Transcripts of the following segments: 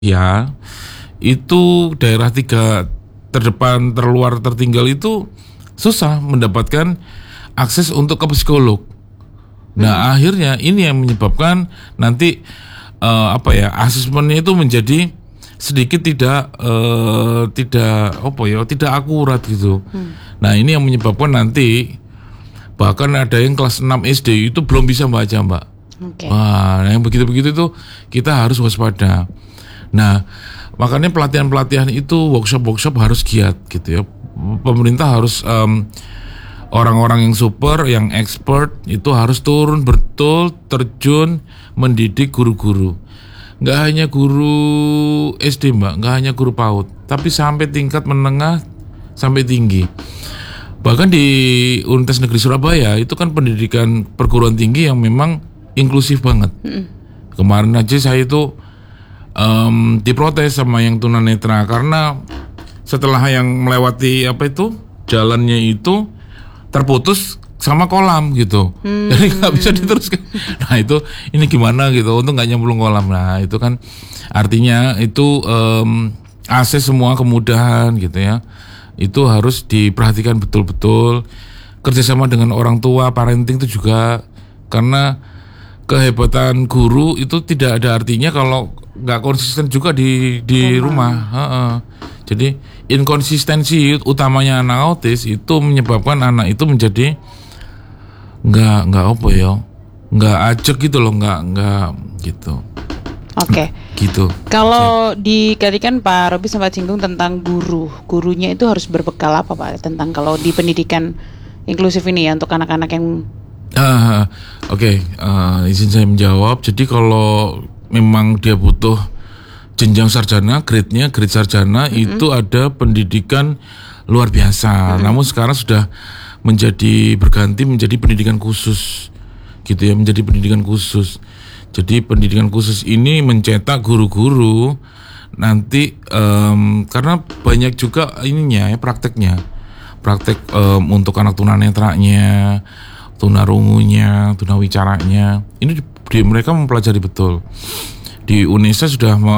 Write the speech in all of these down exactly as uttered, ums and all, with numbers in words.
Ya, itu daerah tiga terdepan, terluar, tertinggal itu susah mendapatkan akses untuk ke psikolog. Nah, hmm. akhirnya ini yang menyebabkan nanti uh, apa ya, asesmennya itu menjadi sedikit tidak uh, tidak apa ya, tidak akurat gitu. Hmm. Nah, ini yang menyebabkan nanti bahkan ada yang kelas enam S D itu belum bisa baca, Mbak. Okay. Wah, yang begitu-begitu itu kita harus waspada. Nah, makanya pelatihan-pelatihan itu, workshop-workshop harus giat gitu ya. Pemerintah harus um, orang-orang yang super, yang expert itu harus turun betul, terjun, mendidik guru-guru. Nggak hanya guru S D, Mbak, nggak hanya guru PAUD, tapi sampai tingkat menengah sampai tinggi. Bahkan di Universitas Negeri Surabaya itu kan pendidikan perguruan tinggi yang memang inklusif banget. Mm. Kemarin aja saya itu Um, diprotes sama yang tunanetra karena setelah yang melewati apa itu jalannya itu terputus sama kolam gitu, hmm. jadi nggak bisa diteruskan. Nah itu ini gimana gitu, untuk nggak nyemplung kolam. Nah itu kan artinya itu um, akses semua kemudahan gitu ya, itu harus diperhatikan betul-betul. Kerjasama dengan orang tua, parenting itu juga, karena kehebatan guru itu tidak ada artinya kalau nggak konsisten juga di di rumah. rumah. Jadi inkonsistensi utamanya anak autis itu menyebabkan anak itu menjadi nggak nggak apa ya, nggak ajak gitu loh, nggak nggak gitu. Oke. Okay. Gitu. Kalau di tadi kan Pak Robi sempat singgung tentang guru, gurunya itu harus berbekal apa Pak? Tentang kalau di pendidikan inklusif ini ya untuk anak-anak yang Uh, Oke, okay. uh, izin saya menjawab. Jadi kalau memang dia butuh jenjang sarjana, grade-nya grade sarjana, mm-hmm. itu ada pendidikan luar biasa. Mm-hmm. Namun sekarang sudah menjadi berganti menjadi pendidikan khusus, gitu ya, menjadi pendidikan khusus. Jadi pendidikan khusus ini mencetak guru-guru nanti um, karena banyak juga ininya ya, prakteknya, praktek um, untuk anak tunanetranya, tunarungunya, tunawicaranya. Ini di, di, mereka mempelajari betul. Di Unesa sudah me,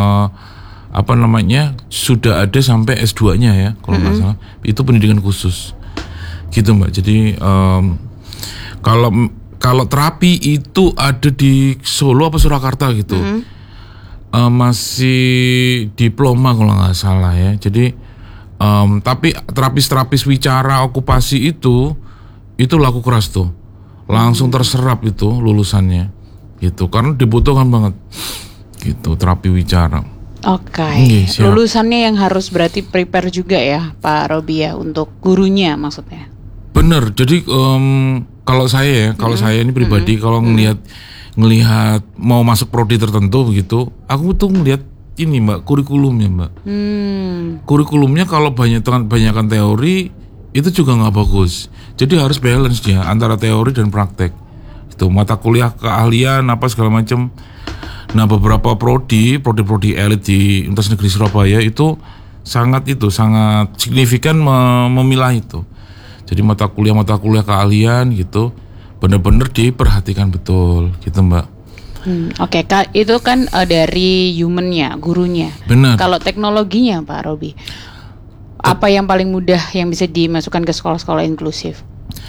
apa namanya? Sudah ada sampai S dua-nya ya, kalau nggak mm-hmm. salah. Itu pendidikan khusus. Gitu, Mbak. Jadi um, kalau kalau terapi itu ada di Solo apa Surakarta gitu. Mm-hmm. Uh, masih diploma kalau nggak salah ya. Jadi um, tapi terapis-terapis wicara okupasi itu itu laku keras tuh, langsung terserap itu lulusannya, gitu, karena dibutuhkan banget, gitu, terapi wicara. Oke, okay. okay, lulusannya yang harus berarti prepare juga ya, Pak Robi ya, untuk gurunya maksudnya. Bener, jadi um, kalau saya ya, kalau mm-hmm. saya ini pribadi, mm-hmm. kalau ngelihat ngelihat mau masuk prodi tertentu begitu, aku tuh ngelihat ini Mbak, kurikulumnya Mbak. Hmm. Kurikulumnya kalau banyak banyakkan teori itu juga nggak bagus. Jadi harus balance dia antara teori dan praktek. Itu mata kuliah keahlian apa segala macam. Nah beberapa prodi, prodi-prodi elit di Universitas Negeri Surabaya itu sangat itu sangat signifikan mem- memilah itu. Jadi mata kuliah mata kuliah keahlian gitu benar-benar diperhatikan betul, gitu Mbak. Hmm, Oke, okay. Itu kan uh, dari humannya, gurunya. Benar. Kalau teknologinya Pak Robi, apa yang paling mudah yang bisa dimasukkan ke sekolah-sekolah inklusif?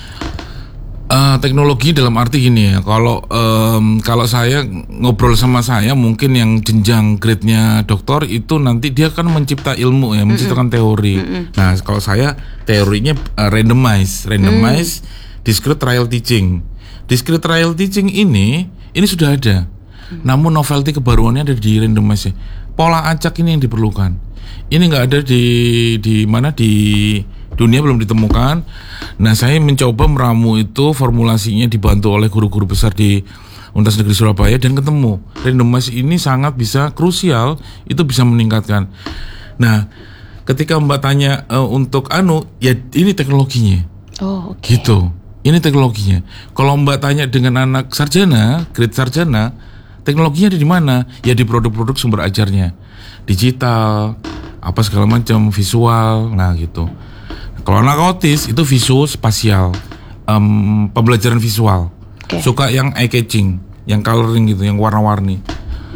Uh, teknologi dalam arti gini ya, kalau um, kalau saya ngobrol sama saya mungkin yang jenjang grade-nya doktor itu nanti dia kan mencipta ilmu ya, menciptakan mm-mm. teori. Mm-mm. Nah kalau saya teorinya uh, randomize, randomize, mm. discrete trial teaching. Discrete trial teaching ini ini sudah ada, mm. namun novelty kebaruannya ada di randomize. Pola acak ini yang diperlukan. Ini nggak ada di di mana di dunia, belum ditemukan. Nah saya mencoba meramu itu, formulasinya dibantu oleh guru-guru besar di Universitas Negeri Surabaya dan ketemu randomize ini sangat bisa krusial, itu bisa meningkatkan. Nah ketika Mbak tanya uh, untuk anu ya ini teknologinya. Oh oke. Okay. Gitu. Ini teknologinya. Kalau Mbak tanya dengan anak sarjana, grade sarjana, teknologinya ada di mana? Ya di produk-produk sumber ajarnya, digital, apa segala macam, visual, nah gitu. Kalau anak autis itu visual spasial, um, pembelajaran visual, okay. Suka yang eye catching, yang coloring gitu, yang warna-warni.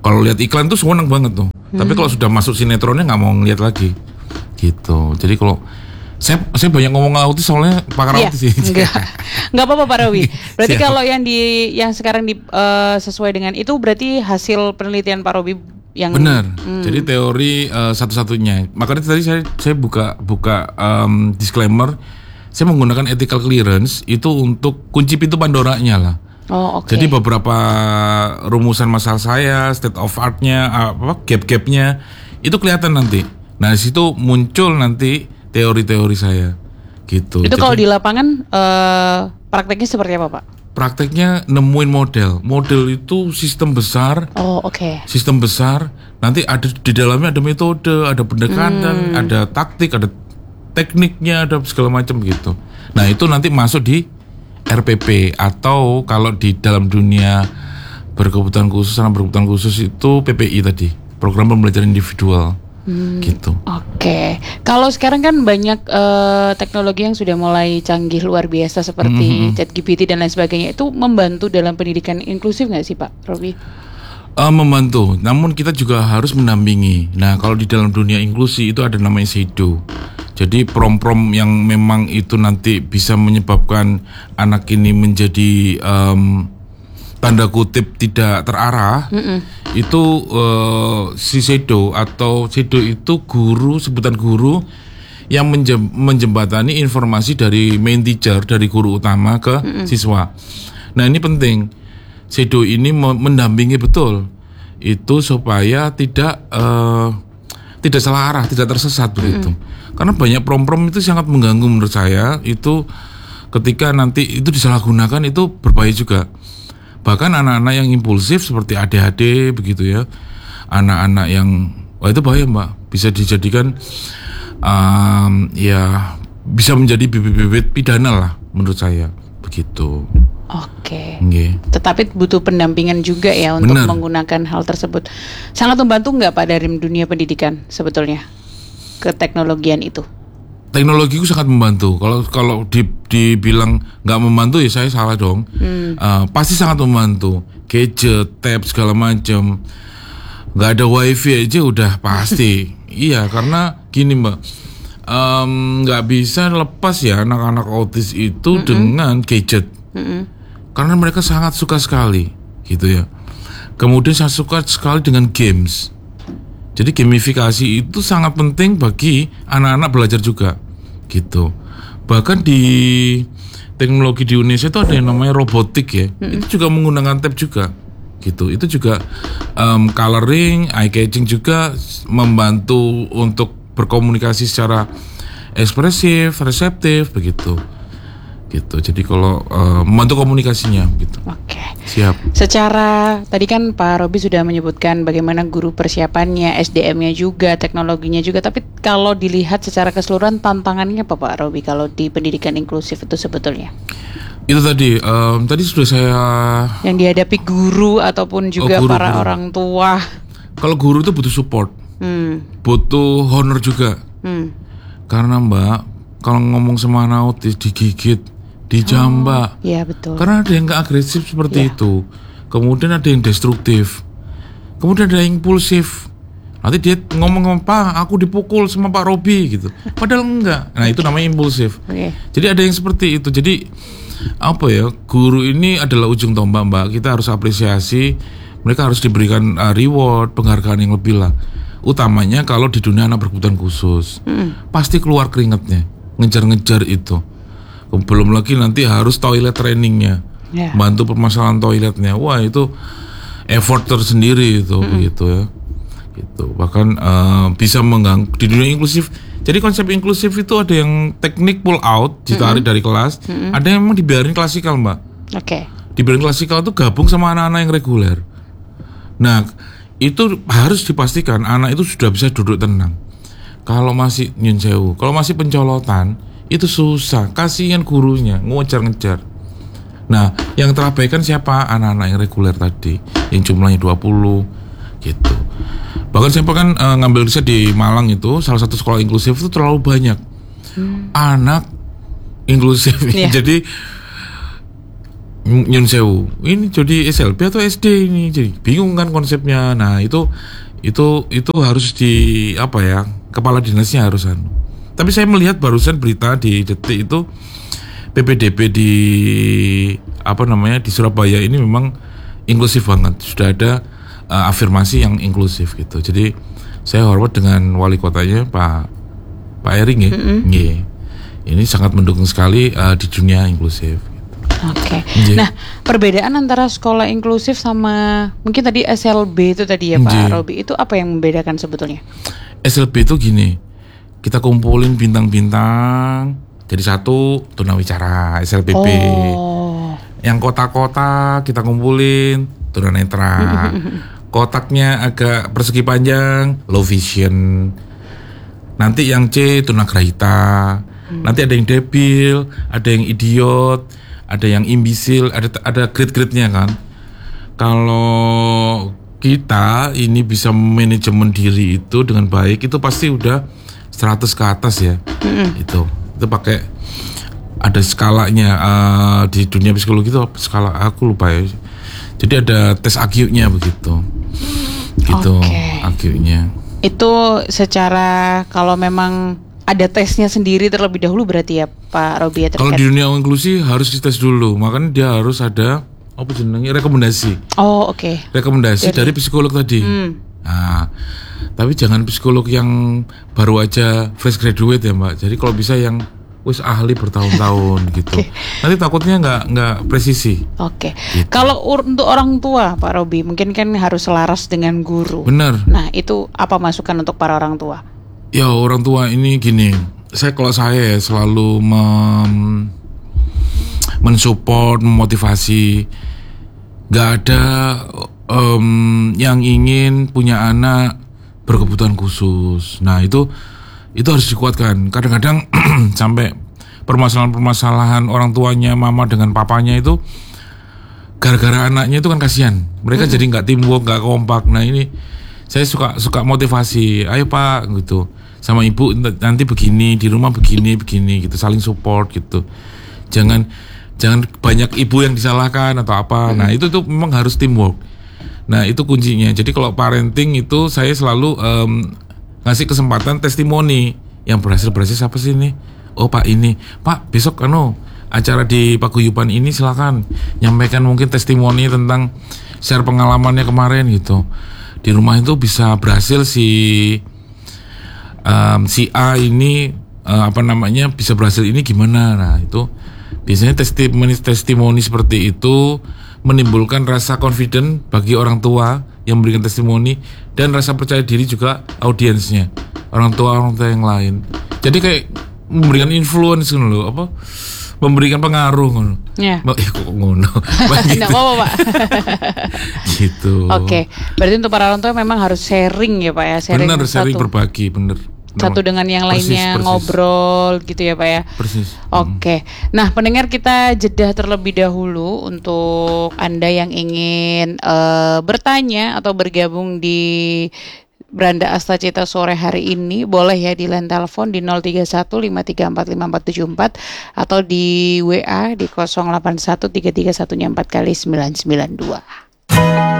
Kalau lihat iklan tuh seneng banget tuh. Hmm. Tapi kalau sudah masuk sinetronnya nggak mau ngeliat lagi. Gitu. Jadi kalau saya saya banyak ngomong autis soalnya pakar Iya, autis sih. Enggak. Enggak apa-apa Pak Robi. Berarti kalau yang di yang sekarang di uh, sesuai dengan itu berarti hasil penelitian Pak Robi yang benar. Hmm. Jadi teori uh, satu-satunya. Makanya tadi saya saya buka buka um, disclaimer, saya menggunakan ethical clearance itu untuk kunci pintu Pandoranya lah. Oh, oke. Okay. Jadi beberapa rumusan masalah saya, state of art-nya, apa gap-gapnya itu kelihatan nanti. Nah, di situ muncul nanti teori-teori saya gitu. Itu Jadi, kalau di lapangan uh, prakteknya seperti apa Pak? Prakteknya nemuin model. Model itu sistem besar. Oh oke. Okay. Sistem besar. Nanti ada di dalamnya ada metode, ada pendekatan, hmm. ada taktik, ada tekniknya, ada segala macam gitu. Nah itu nanti masuk di R P P atau kalau di dalam dunia berkebutuhan khusus, anak berkebutuhan khusus itu P P I tadi, program pembelajaran individual. Hmm, gitu. Oke, okay. Kalau sekarang kan banyak uh, teknologi yang sudah mulai canggih luar biasa seperti mm-hmm. ChatGPT dan lain sebagainya. Itu membantu dalam pendidikan inklusif nggak sih Pak Robi? Uh, membantu, namun kita juga harus mendampingi. Nah, kalau di dalam dunia inklusi itu ada namanya shadow. Jadi prom-prom yang memang itu nanti bisa menyebabkan anak ini menjadi um, tanda kutip tidak terarah. Mm-mm. Itu uh, si shadow atau shadow itu guru, sebutan guru yang menjem, menjembatani informasi dari main teacher, dari guru utama ke Mm-mm. siswa. Nah ini penting, shadow ini mendampingi betul itu supaya tidak uh, tidak salah arah, tidak tersesat begitu. Karena banyak prom-prom itu sangat mengganggu menurut saya. Itu ketika nanti itu disalahgunakan itu berbahaya juga. Bahkan anak-anak yang impulsif seperti A D H D begitu ya, anak-anak yang wah itu bahaya Mbak, bisa dijadikan um, ya bisa menjadi bibit-bibit pidana lah menurut saya begitu. Oke. Okay. Tetapi butuh pendampingan juga ya untuk Bener. menggunakan hal tersebut. Sangat membantu nggak Pak dari dunia pendidikan sebetulnya keteknologian itu? Teknologi itu sangat membantu. Kalau kalau di, dibilang nggak membantu ya saya salah dong. Hmm. Uh, pasti sangat membantu. Gadget, tab segala macam. Nggak ada wifi aja udah pasti. Iya karena gini Mbak, nggak um, bisa lepas ya anak-anak autis itu Mm-mm. dengan gadget. Mm-mm. Karena mereka sangat suka sekali, gitu ya. Kemudian sangat suka sekali dengan games. Jadi gamifikasi itu sangat penting bagi anak-anak belajar juga, gitu. Bahkan di teknologi di Indonesia itu ada yang namanya robotik ya, mm-hmm. itu juga menggunakan tab juga, gitu. Itu juga um, coloring, eye catching juga membantu untuk berkomunikasi secara ekspresif, reseptif, begitu. Gitu. Jadi kalau uh, membantu komunikasinya gitu. Oke. Okay. Siap. Secara tadi kan Pak Robi sudah menyebutkan bagaimana guru persiapannya, S D M-nya juga, teknologinya juga. Tapi kalau dilihat secara keseluruhan tantangannya apa Pak Robi kalau di pendidikan inklusif itu sebetulnya? Itu tadi, um, tadi sudah saya. Yang dihadapi guru ataupun juga oh, guru, para guru. orang tua. Kalau guru itu butuh support, hmm. butuh honor juga. Hmm. Karena Mbak, kalau ngomong sama anak autis digigit, dijambak. Oh, iya betul. Karena ada yang agresif seperti ya. itu. Kemudian ada yang destruktif. Kemudian ada yang impulsif. Nanti dia ngomong apa? Aku dipukul sama Pak Robi gitu. Padahal enggak. Nah, itu namanya impulsif. Okay. Jadi ada yang seperti itu. Jadi apa ya? Guru ini adalah ujung tombak, Mbak. Kita harus apresiasi. Mereka harus diberikan uh, reward, penghargaan yang lebih lah. Utamanya kalau di dunia anak berkebutuhan khusus. Mm. Pasti keluar keringatnya. Ngejar-ngejar itu. Belum lagi nanti harus toilet trainingnya, yeah. bantu permasalahan toiletnya. Wah itu effort tersendiri itu, mm-hmm. begitu ya. Gitu. Bahkan uh, bisa mengganggu di dunia inklusif. Jadi konsep inklusif itu ada yang teknik pull out, ditarik mm-hmm. dari kelas. Mm-hmm. Ada yang memang dibiarin klasikal Mbak. Oke. Okay. Dibiarin klasikal itu gabung sama anak-anak yang reguler. Nah itu harus dipastikan anak itu sudah bisa duduk tenang. Kalau masih nyun sewu, kalau masih pencolotan itu susah, kasihan gurunya ngejar-ngejar. Nah, yang terabaikan siapa? Anak-anak yang reguler tadi, yang jumlahnya dua puluh gitu. Bahkan saya kan uh, ngambil riset di Malang itu, salah satu sekolah inklusif itu terlalu banyak hmm. anak inklusif. Yeah. Jadi Nyun sewu, ini jadi S L B atau S D ini, jadi bingung kan konsepnya. Nah itu itu itu harus di apa ya, kepala dinasnya harus anu. Tapi saya melihat barusan berita di Detik itu P P D B di apa namanya di Surabaya ini memang inklusif banget, sudah ada uh, afirmasi yang inklusif gitu. Jadi saya hormat dengan wali kotanya Pak Pak Ering ya, mm-hmm. yeah. Ini sangat mendukung sekali uh, di dunia inklusif. Oke. Okay. Nah, perbedaan antara sekolah inklusif sama mungkin tadi S L B itu tadi ya Pak yeah. Robi, itu apa yang membedakan sebetulnya? S L B itu gini, kita kumpulin bintang-bintang jadi satu tunawicara S L B B. Oh. Yang kota-kota kita kumpulin tunanetra. Kotaknya agak persegi panjang, low vision. Nanti yang C tunagrahita. Hmm. Nanti ada yang debil, ada yang idiot, ada yang imbisil, ada ada grade-grade-nya kan. Kalau kita ini bisa manajemen diri itu dengan baik, itu pasti udah seratus ke atas ya. Mm-hmm. Itu itu pakai ada skalanya uh, di dunia psikologi itu skala aku lupa ya. Jadi ada tes I Q-nya begitu. Gitu, okay. I Q-nya. Itu secara kalau memang ada tesnya sendiri terlebih dahulu berarti ya Pak Robi ya. Kalau di dunia inklusi harus dites dulu, makanya dia harus ada apa jenenge rekomendasi. Oh oke. Okay. Rekomendasi Jadi. dari psikolog tadi. Hmm. Nah, tapi jangan psikolog yang baru aja fresh graduate ya Mbak. Jadi kalau bisa yang wis ahli bertahun-tahun gitu. Okay. Nanti takutnya nggak nggak presisi. Oke. Okay. Gitu. Kalau ur- untuk orang tua Pak Robi mungkin kan harus selaras dengan guru. Benar. Nah itu apa masukan untuk para orang tua? Ya orang tua ini gini, saya kalau saya ya selalu mem, mensupport, memotivasi. Gak ada um, yang ingin punya anak berkebutuhan khusus. Nah itu itu harus dikuatkan. Kadang-kadang sampai permasalahan-permasalahan orang tuanya, mama dengan papanya itu gara-gara anaknya itu kan kasihan. Mereka mm-hmm. jadi nggak teamwork, nggak kompak. Nah ini saya suka suka motivasi. Ayo Pak gitu. Sama ibu nanti begini, di rumah begini, begini gitu, saling support gitu. Jangan jangan banyak ibu yang disalahkan atau apa. Hmm. Nah, itu tuh memang harus teamwork. Nah, itu kuncinya. Jadi kalau parenting itu saya selalu um, ngasih kesempatan testimoni yang berhasil-berhasil siapa sih ini? Oh, Pak ini. Pak, besok anu acara di Paguyuban ini silakan nyampaikan mungkin testimoni tentang share pengalamannya kemarin gitu. Di rumah itu bisa berhasil si Um, si A ini uh, apa namanya bisa berhasil ini gimana. Nah itu biasanya testimoni testimoni seperti itu menimbulkan rasa confident bagi orang tua yang memberikan testimoni dan rasa percaya diri juga audiensnya, orang tua orang tua yang lain. Jadi kayak memberikan influence gitu loh, apa memberikan pengaruh ngono. Ya. Eh kok ngono. Enggak apa-apa, Pak. Gitu. Oke. Okay. Berarti untuk para orang tua memang harus sharing ya, Pak ya, sharing. Benar, sharing berbagi, bener. Satu dengan yang lainnya persis, persis. Ngobrol gitu ya Pak ya. Persis. Oke. Okay. Nah, pendengar kita jeda terlebih dahulu untuk Anda yang ingin uh, bertanya atau bergabung di Beranda Asta Cita sore hari ini, boleh ya di line telepon di nol tiga satu lima tiga empat lima empat tujuh empat atau di W A di nol delapan satu tiga tiga satu empat kali sembilan sembilan dua.